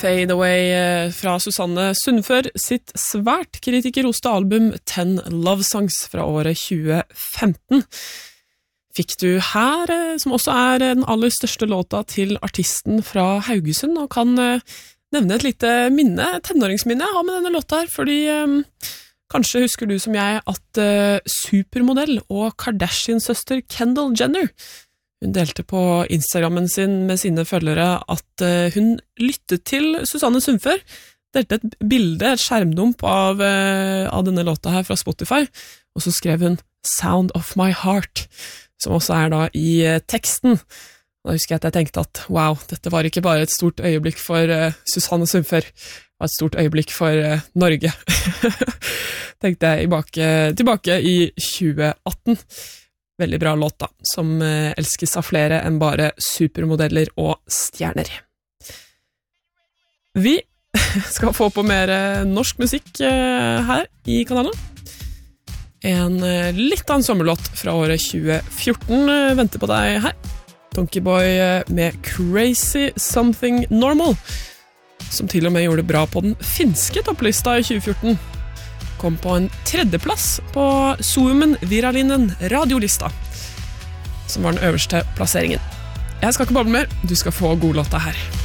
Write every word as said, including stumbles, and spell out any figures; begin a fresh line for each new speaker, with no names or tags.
Fade Away fra Susanne Sundfør sitt svært kritikerroste album Ten Love Songs fra året tjue femten. Fikk du her, som også er den aller største låta til artisten fra Haugesund, og kan nevne et lite minne, tenåringsminne jeg har med denne låta her, fordi um, kanskje husker du som jeg at uh, supermodell og Kardashian-søster Kendall Jenner hun delte på Instagrammen sin med sine følgere at uh, hun lyttet til Susanne Sundfør, delte et bilde, et skjermdump av, uh, av denne låta her fra Spotify, og så skrev hun Sound of my heart, som også er da i uh, teksten. Da husker jeg at jeg tenkte at wow, dette var ikke bare et stort øyeblikk for uh, Susanne Sundfør, det var et stort øyeblikk for uh, Norge. Tenkte jeg tilbake, tilbake i tjue atten. Veldig bra låt da, som elskes av flere enn bare supermodeller og stjerner. Vi skal få på mer norsk musikk her i kanalen. En litt av en sommerlåt fra året tjue fjorten venter på deg her. Donkeyboy med Crazy Something Normal, som til og med gjorde det bra på den finske topplista i tjue fjorten. Kom på en tredjeplass på Suomen Virallinen radiolista, som var den øverste plasseringen. Jeg skal ikke bable mer, du skal få god låta her.